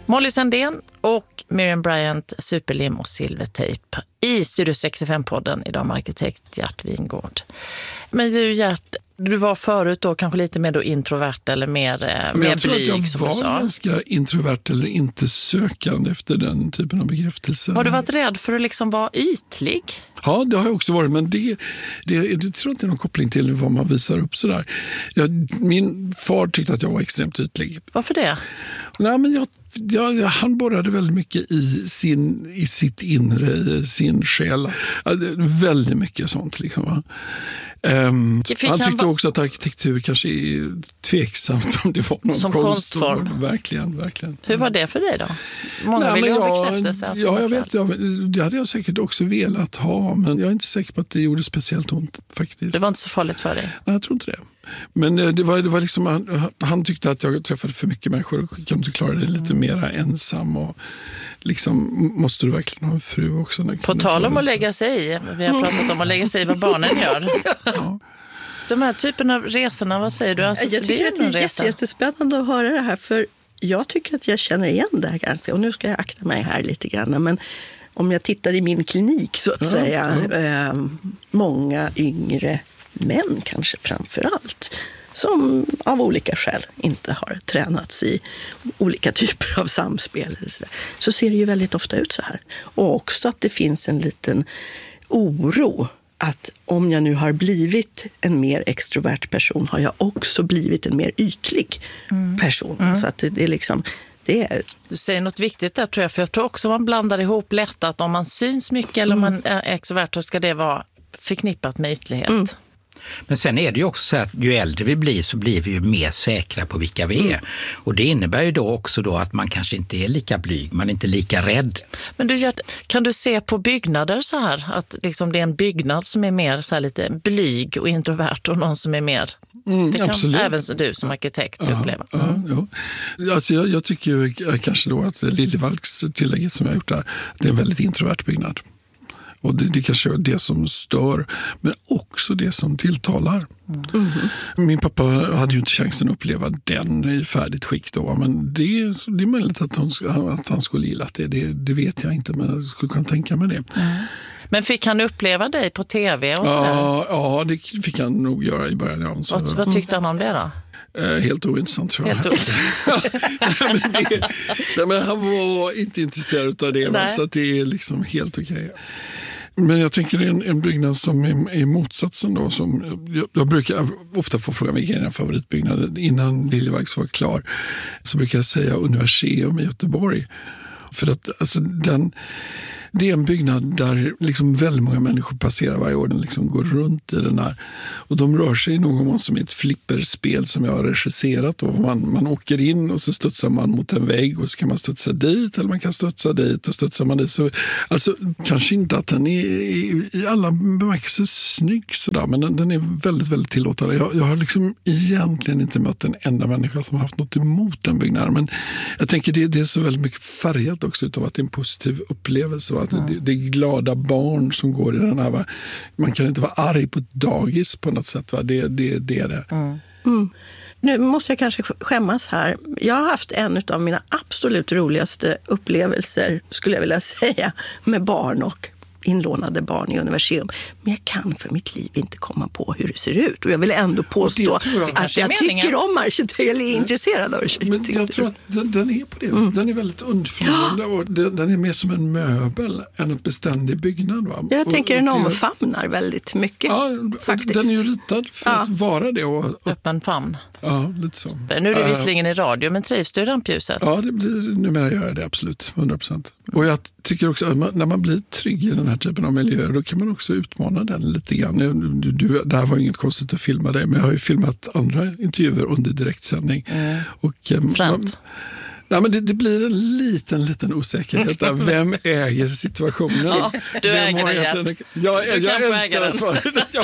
Molly Sandén och Miriam Bryant, Superlim och Silvertejp i Studio 65-podden idag med arkitekt Gert Wingård. Men du Gert, du var förut då kanske lite mer då introvert eller mer blyg som du sa. Jag tror att jag var ganska introvert eller inte sökande efter den typen av bekräftelse. Har du varit rädd för att liksom vara ytlig? Ja, det har jag också varit, men det tror jag inte är någon koppling till vad man visar upp sådär. Min far tyckte att jag var extremt ytlig. Varför det? Nej, men han borrade väldigt mycket i sitt inre, i sin själ. Väldigt mycket sånt liksom, va? Han tyckte också att arkitektur kanske är tveksamt om det var någon som konstform. Verkligen. Hur var det för dig då? Många ville ha bekräftelse. Ja, jag vet. Det hade jag säkert också velat ha, men jag är inte säker på att det gjorde speciellt ont faktiskt. Det var inte så farligt för dig? Nej, jag tror inte det. Men det var liksom, han tyckte att jag träffade för mycket människor. Kan du inte klara dig lite mer ensam och liksom, måste du verkligen ha en fru också? På tal om att lägga sig i. Vi har pratat om att lägga sig i vad barnen gör. Ja. De här typen av resorna, vad säger du? Alltså, jag tycker att det är jättespännande att höra det här, för jag tycker att jag känner igen det här ganska. Och nu ska jag akta mig här lite grann, men om jag tittar i min klinik så att säga, många yngre män kanske framför allt, som av olika skäl inte har tränats i olika typer av samspel. Så ser det ju väldigt ofta ut så här. Och också att det finns en liten oro att om jag nu har blivit en mer extrovert person har jag också blivit en mer ytlig person. Så att det är liksom... Du säger något viktigt där tror jag, för jag tror också man blandar ihop lätt att om man syns mycket eller om man är extrovert så ska det vara förknippat med ytlighet. Men sen är det ju också så att ju äldre vi blir så blir vi ju mer säkra på vilka vi är. Och det innebär ju då också då att man kanske inte är lika blyg, man är inte lika rädd. Men du, kan du se på byggnader så här att liksom det är en byggnad som är mer så här lite blyg och introvert och någon som är mer... det kan absolut. Även du som arkitekt uppleva. Ja. Alltså jag tycker ju kanske då att Liljevalchs tillägget som jag har gjort där, det är en väldigt introvert byggnad. Och det kanske är det som stör, men också det som tilltalar. Min pappa hade ju inte chansen att uppleva den i färdigt skick då, men det är möjligt att han skulle gilla det vet jag inte, men jag skulle kunna tänka mig det. Men fick han uppleva dig på tv och sådär? Ja, det fick han nog göra i början. Ja, vad tyckte han om det då? Helt ointressant tror jag. Men han var inte intresserad av det, så att det är liksom helt okej. Men jag tänker en byggnad som är motsatsen då. Som jag brukar ofta få frågan vilken är den favoritbyggnaden. Innan Liljevalchs var klar så brukar jag säga Universium i Göteborg. För att alltså, det är en byggnad där liksom väldigt många människor passerar varje år. Den liksom går runt i den här. Och de rör sig i någon mån som ett flipperspel som jag har regisserat. Och man åker in och så studsar man mot en vägg och så kan man studsa dit eller man kan studsa dit och studsar man dit. Så, alltså kanske inte att den är i alla bemärkelser snygg sådär, men den är väldigt, väldigt tillåtande. Jag har liksom egentligen inte mött en enda människa som har haft något emot den byggnaden. Men jag tänker det är så väldigt mycket färgat också utav att det är en positiv upplevelse. Att det är glada barn som går i den här. Man kan inte vara arg på ett dagis på något sätt. Va? Det är det. Nu måste jag kanske skämmas här. Jag har haft en av mina absolut roligaste upplevelser, skulle jag vilja säga, med barn och inlånade barn i Universium. Men jag kan för mitt liv inte komma på hur det ser ut. Och jag vill ändå påstå att jag tycker om arkitektur eller är intresserad av arkitektur. Men jag tror att den är på det. Den är väldigt undflyende och den är mer som en möbel än en beständig byggnad. Va? Jag tänker den omfamnar väldigt mycket. Ja, faktiskt. Den är ju ritad för att vara det. Öppen famn. Ja, lite så. Nu är det visserligen i radio, men trivs du i rampljuset? Ja, numera gör jag det absolut, 100%. Och jag tycker också att när man blir trygg i den här typen av miljöer, då kan man också utmana den lite grann. Det här var inget konstigt att filma dig, men jag har ju filmat andra intervjuer under direktsändning. Främt. Nej, men det blir en liten osäkerhet där. Vem äger situationen? Ja, du äger det. Jag älskar att vara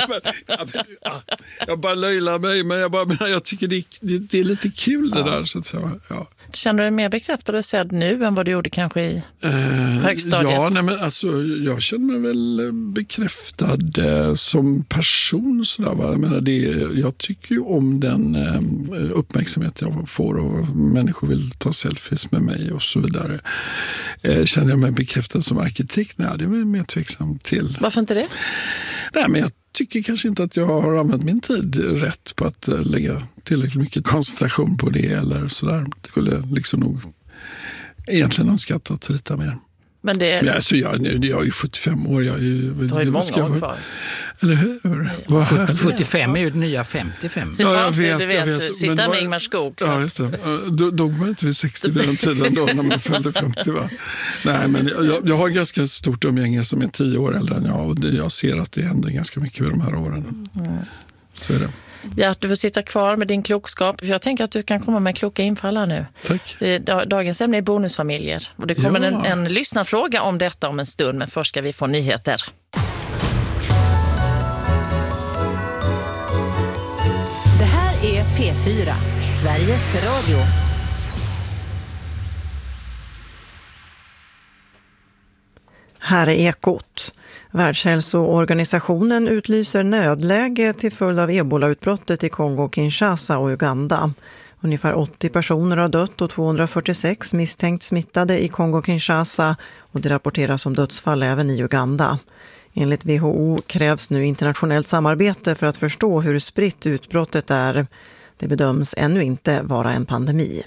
jag bara löjlar mig, men jag tycker det är lite kul det där. Så att säga. Ja. Känner du dig mer bekräftad och sedd nu än vad du gjorde kanske i högstadiet? Ja, nej, men alltså, jag känner mig väl bekräftad som person. Sådär, va? Jag menar, jag tycker ju om den uppmärksamhet jag får och människor vill ta sig selfies med mig och så vidare. Känner jag mig bekräftad som arkitekt? Nej, det är jag mer tveksam till. Varför inte det? Nej, men jag tycker kanske inte att jag har använt min tid rätt på att lägga tillräckligt mycket koncentration på det eller sådär. Det skulle liksom nog egentligen önskat att rita mer. Men det... Ja, alltså jag är ju 75 år. Jag är ju, du har ju många år kvar. Eller hur? 75 är ju det nya 55. Ja, jag vet. Sitta med Ingmar Skog. Ja, just det. Dog man inte vid 60 vid den tiden då när man följde 50, va? Nej, men jag har ganska stort umgänge som är 10 år äldre än jag. Och jag ser att det händer ganska mycket vid de här åren. Så är det. Gert, du får sitta kvar med din klokskap. Jag tänker att du kan komma med kloka infall här nu. Tack. Dagens ämne är bonusfamiljer. Och det kommer en lyssnarfråga om detta om en stund. Men först ska vi få nyheter. Det här är P4, Sveriges Radio. Här är Ekot. Världshälsoorganisationen utlyser nödläge till följd av ebolautbrottet i Kongo-Kinshasa och Uganda. Ungefär 80 personer har dött och 246 misstänkt smittade i Kongo-Kinshasa och det rapporteras om dödsfall även i Uganda. Enligt WHO krävs nu internationellt samarbete för att förstå hur spritt utbrottet är. Det bedöms ännu inte vara en pandemi.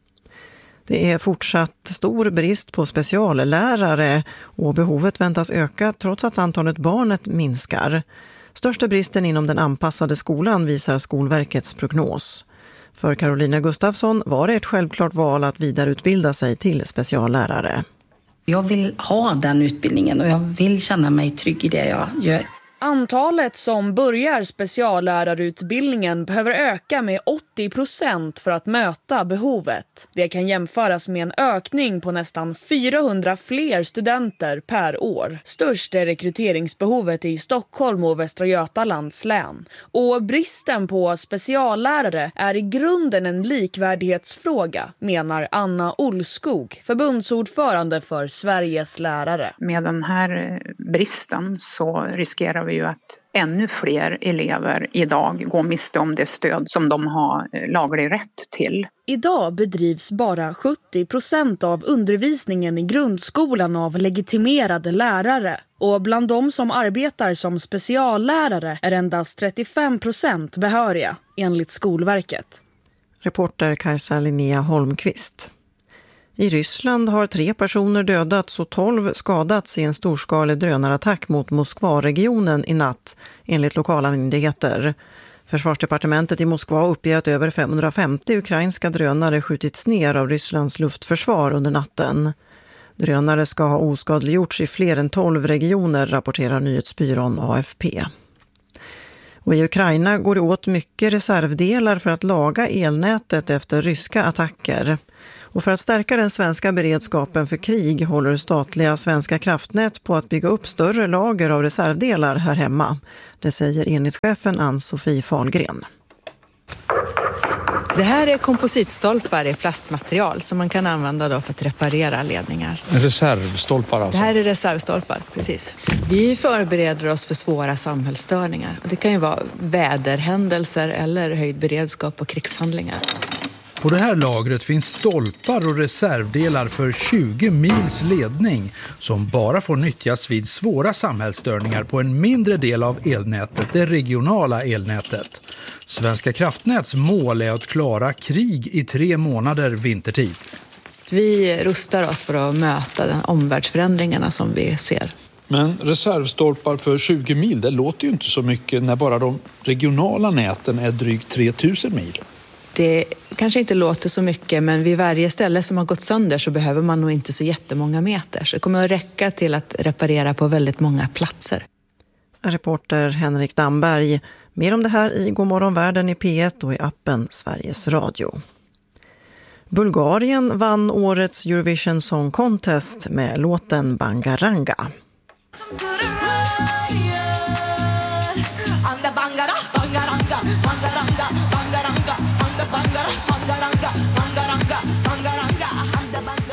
Det är fortsatt stor brist på speciallärare och behovet väntas öka trots att antalet barnet minskar. Största bristen inom den anpassade skolan visar Skolverkets prognos. För Carolina Gustafsson var det ett självklart val att vidareutbilda sig till speciallärare. Jag vill ha den utbildningen och jag vill känna mig trygg i det jag gör. Antalet som börjar speciallärarutbildningen behöver öka med 80% för att möta behovet. Det kan jämföras med en ökning på nästan 400 fler studenter per år. Störst är rekryteringsbehovet i Stockholm och Västra Götalands län. Och bristen på speciallärare är i grunden en likvärdighetsfråga, menar Anna Olskog, förbundsordförande för Sveriges lärare. Med den här bristen så riskerar vi ju att ännu fler elever idag går miste om det stöd som de har laglig rätt till. Idag bedrivs bara 70% av undervisningen i grundskolan av legitimerade lärare. Och bland de som arbetar som speciallärare är endast 35% behöriga, enligt Skolverket. Reporter Kajsa Linnea Holmqvist. I Ryssland har 3 personer dödats och 12 skadats i en storskalig drönarattack mot Moskva-regionen i natt, enligt lokala myndigheter. Försvarsdepartementet i Moskva uppger att över 550 ukrainska drönare skjutits ner av Rysslands luftförsvar under natten. Drönare ska ha oskadliggjorts i fler än 12 regioner, rapporterar nyhetsbyrån AFP. Och i Ukraina går det åt mycket reservdelar för att laga elnätet efter ryska attacker. Och för att stärka den svenska beredskapen för krig håller statliga Svenska kraftnät på att bygga upp större lager av reservdelar här hemma. Det säger enhetschefen Ann-Sofie Fahlgren. Det här är kompositstolpar i plastmaterial som man kan använda då för att reparera ledningar. Reservstolpar alltså? Det här är reservstolpar, precis. Vi förbereder oss för svåra samhällsstörningar. Och det kan ju vara väderhändelser eller höjd beredskap och krigshandlingar. På det här lagret finns stolpar och reservdelar för 20 mils ledning som bara får nyttjas vid svåra samhällsstörningar på en mindre del av elnätet, det regionala elnätet. Svenska kraftnäts mål är att klara krig i 3 månader vintertid. Vi rustar oss för att möta den omvärldsförändringarna som vi ser. Men reservstolpar för 20 mil, det låter ju inte så mycket när bara de regionala näten är drygt 3000 mil. Det kanske inte låter så mycket, men vid varje ställe som har gått sönder så behöver man nog inte så jättemånga meter. Så det kommer att räcka till att reparera på väldigt många platser. Reporter Henrik Damberg. Mer om det här i Godmorgon Världen i P1 och i appen Sveriges Radio. Bulgarien vann årets Eurovision Song Contest med låten Bangaranga.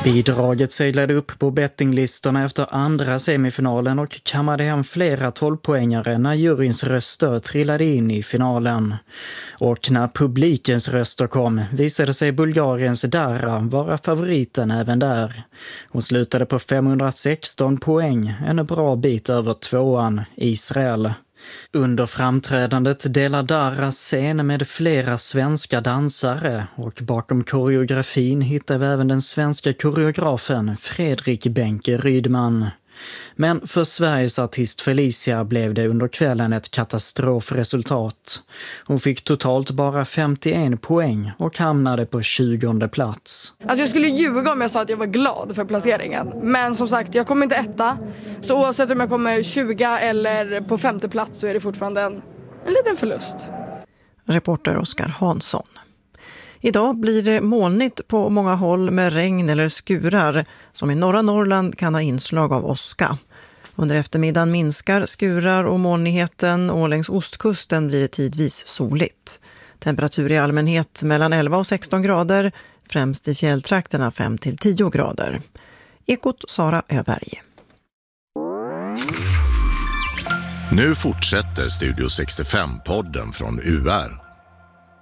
Bidraget seglade upp på bettinglistorna efter andra semifinalen och kammade hem flera 12-poängare när juryns röster trillade in i finalen. Och när publikens röster kom visade sig Bulgariens Dara vara favoriten även där. Hon slutade på 516 poäng, en bra bit över tvåan Israel. Under framträdandet delar Dara scen med flera svenska dansare och bakom koreografin hittar vi även den svenska koreografen Fredrik Benke Rydman. Men för Sveriges artist Felicia blev det under kvällen ett katastrofresultat. Hon fick totalt bara 51 poäng och hamnade på 20:e plats. Alltså jag skulle ljuga om jag sa att jag var glad för placeringen. Men som sagt, jag kommer inte etta. Så oavsett om jag kommer 20 eller på 5:e plats så är det fortfarande en liten förlust. Reporter Oskar Hansson. Idag blir det molnigt på många håll med regn eller skurar som i norra Norrland kan ha inslag av åska. Under eftermiddagen minskar skurar och molnigheten och längs ostkusten blir det tidvis soligt. Temperatur i allmänhet mellan 11 och 16 grader, främst i fjälltrakterna 5 till 10 grader. Ekot Sara Öberg. Nu fortsätter Studio 65-podden från UR.